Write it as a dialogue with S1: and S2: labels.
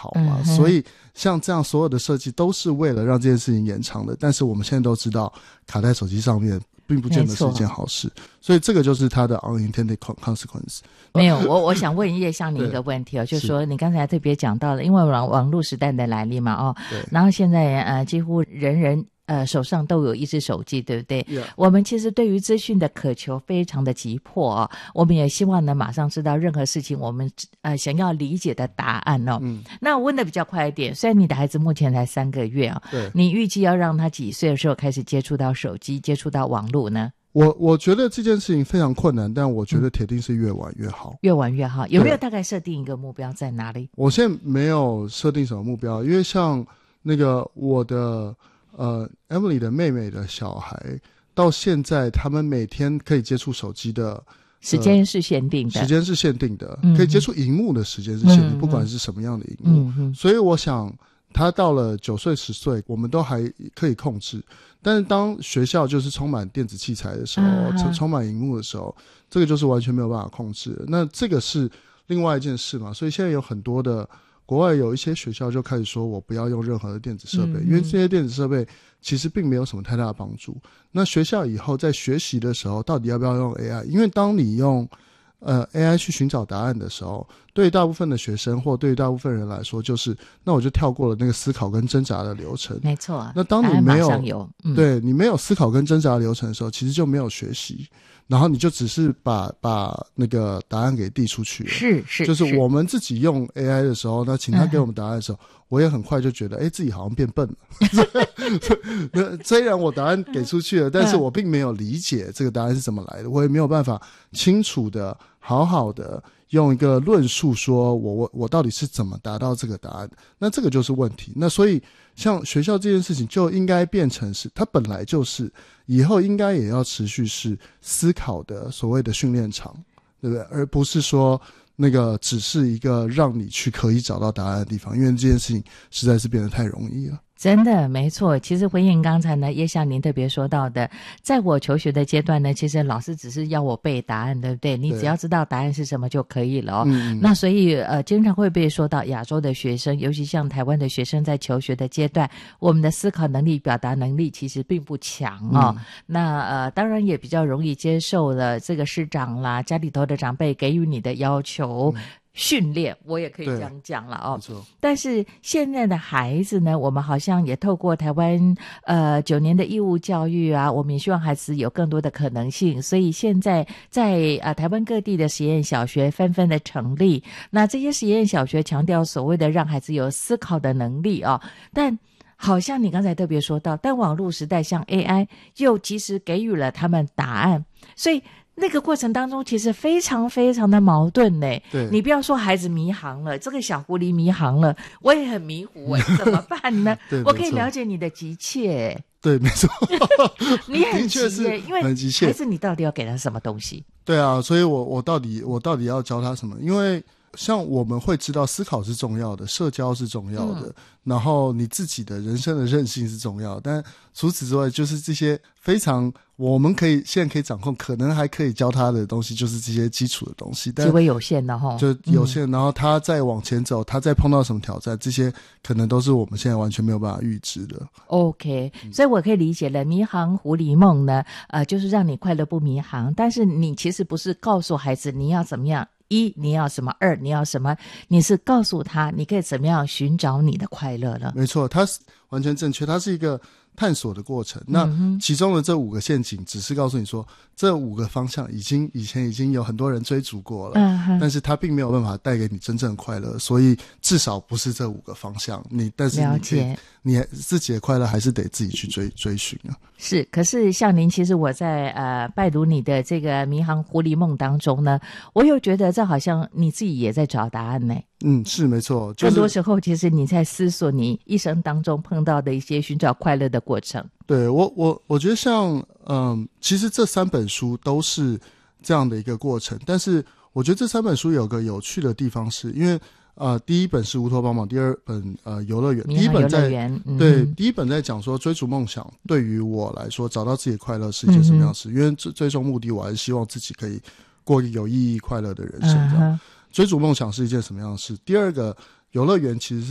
S1: 好嘛，所以像这样所有的设计都是为了让这件事情延长的，但是我们现在都知道卡在手机上面并不见得是一件好事，所以这个就是它的 unintended consequence。
S2: 没有，我想问叶向你一个问题哦，就是说你刚才特别讲到了，因为网络时代的来临嘛，哦，然后现在几乎人人手上都有一只手机，对不对？ 我们其实对于资讯的渴求非常的急迫哦，我们也希望呢马上知道任何事情我们想要理解的答案哦。那我问的比较快一点，虽然你的孩子目前才3个月啊，你预计要让他几岁的时候开始接触到手机，接触到网络呢？
S1: 我觉得这件事情非常困难，但我觉得铁定是越晚越好，
S2: 越晚越好。有没有大概设定一个目标在哪里？
S1: 我现在没有设定什么目标，因为像那个我的Emily 的妹妹的小孩到现在他们每天可以接触手机的
S2: 时间是限定的，
S1: 可以接触荧幕的时间是限定，不管是什么样的荧幕，所以我想他到了9岁10岁我们都还可以控制，但是当学校就是充满电子器材的时候，充满荧幕的时候，这个就是完全没有办法控制的。那这个是另外一件事嘛，所以现在有很多的国外有一些学校就开始说我不要用任何的电子设备，因为这些电子设备其实并没有什么太大的帮助。那学校以后在学习的时候到底要不要用 AI， 因为当你用AI 去寻找答案的时候，对于大部分的学生或对于大部分人来说，就是那我就跳过了那个思考跟挣扎的流程。
S2: 没错，
S1: 那当你没
S2: 有
S1: 对你没有思考跟挣扎的流程的时候，其实就没有学习，然后你就只是把那个答案给递出去了。
S2: 是
S1: 就是我们自己用 AI 的时候，那请他给我们答案的时候，我也很快就觉得自己好像变笨了虽然我答案给出去了，但是我并没有理解这个答案是怎么来的，我也没有办法清楚的好好的用一个论述说我到底是怎么达到这个答案，那这个就是问题。那所以像学校这件事情就应该变成是它本来就是以后应该也要持续是思考的所谓的训练场，对不对？而不是说那个只是一个让你去可以找到答案的地方，因为这件事情实在是变得太容易了。
S2: 真的没错，其实回应刚才呢叶向您特别说到的，在我求学的阶段呢，其实老师只是要我背答案，对不对？你只要知道答案是什么就可以了哦。那所以经常会被说到亚洲的学生，尤其像台湾的学生在求学的阶段，我们的思考能力表达能力其实并不强哦。那当然也比较容易接受了这个师长啦家里头的长辈给予你的要求训练，我也可以这样讲了哦。但是现在的孩子呢，我们好像也透过台湾9年的义务教育啊，我们也希望孩子有更多的可能性，所以现在在台湾各地的实验小学纷纷的成立。那这些实验小学强调所谓的让孩子有思考的能力哦，但好像你刚才特别说到，但网络时代像 AI 又及时给予了他们答案，所以那个过程当中其实非常非常的矛盾呢。
S1: 对，你
S2: 不要说孩子迷航了，这个小狐狸迷航了，我也很迷糊怎么办呢？我可以了解你的急切。
S1: 对，没错
S2: 你很急因为
S1: 很急切，
S2: 孩子你到底要给他什么东西？
S1: 对啊，所以我到底要教他什么？因为像我们会知道思考是重要的，社交是重要的，然后你自己的人生的韧性是重要的，但除此之外就是这些非常我们现在可以掌控，可能还可以教他的东西，就是这些基础的东西，但
S2: 极为有限的齁，
S1: 就有限，然后他再往前走，他再碰到什么挑战，这些可能都是我们现在完全没有办法预知的。
S2: OK， 所以我可以理解了，迷航狐狸梦呢就是让你快乐不迷航，但是你其实不是告诉孩子你要怎么样，一你要什么，二你要什么，你是告诉他你可以怎么样寻找你的快乐了。
S1: 没错，他是完全正确，它是一个探索的过程。那其中的这5个陷阱只是告诉你说这5个方向以前已经有很多人追逐过了，但是它并没有办法带给你真正的快乐，所以至少不是这5个方向，但是你自己的快乐还是得自己去追寻啊。
S2: 是，可是像您，其实我在拜读你的这个迷航狐狸梦当中呢，我又觉得这好像你自己也在找答案呢。
S1: 是没错，
S2: 更多时候其实你在思索你一生当中碰到的一些寻找快乐的过程。
S1: 对，我觉得像其实这3本书都是这样的一个过程，但是我觉得这3本书有个有趣的地方是因为第一本是乌托邦嘛，第二本游乐园，第一本在对第一本在讲说追逐梦想对于我来说找到自己的快乐是一件什么样的事，因为最终目的我还是希望自己可以过一个有意义快乐的人生，追逐梦想是一件什么样的事。第二个游乐园其实是